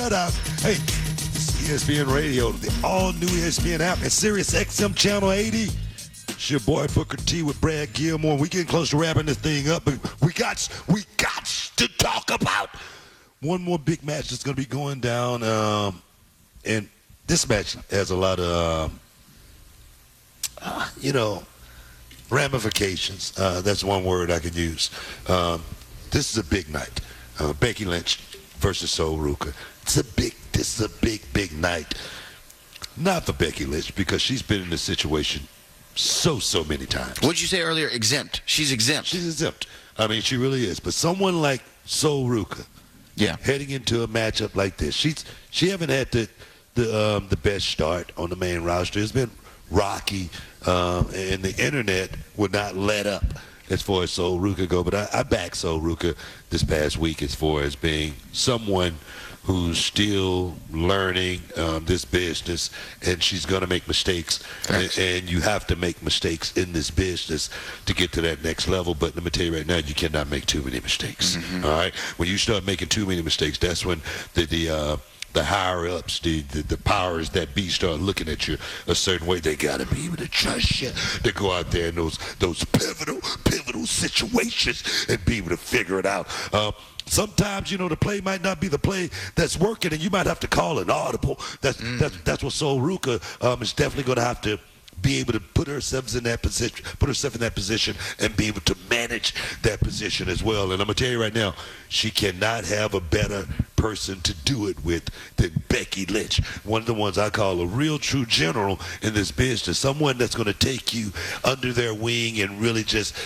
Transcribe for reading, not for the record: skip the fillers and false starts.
out. Hey, it's ESPN Radio, the all-new ESPN app, and Sirius XM Channel 80. It's your boy Booker T with Brad Gilmore. We getting close to wrapping this thing up, but we got to talk about one more big match that's going to be going down. And this match has a lot of, ramifications. That's one word I can use. This is a big night. Becky Lynch versus Sol Ruca. This is a big night. Not for Becky Lynch, because she's been in this situation so many times. What'd you say earlier? Exempt. She's exempt. She's exempt. I mean, she really is. But someone like Sol Ruca, heading into a matchup like this, she haven't had the best start on the main roster. It's been rocky, and the internet would not let up as far as Sol Ruca go. But I back Sol Ruca this past week as far as being someone who's still learning this business, and she's going to make mistakes, and you have to make mistakes in this business to get to that next level. But let me tell you right now, you cannot make too many mistakes. All right, when you start making too many mistakes, that's when the higher ups, the powers that be, start looking at you a certain way. They gotta be able to trust you to go out there in those pivotal situations and be able to figure it out. Sometimes, the play might not be the play that's working, and you might have to call an audible. That's what Sol Ruca is definitely going to have to be able to put herself in that position, and be able to manage that position as well. And I'm gonna tell you right now, she cannot have a better person to do it with than Becky Lynch. One of the ones I call a real true general in this business, someone that's going to take you under their wing and really just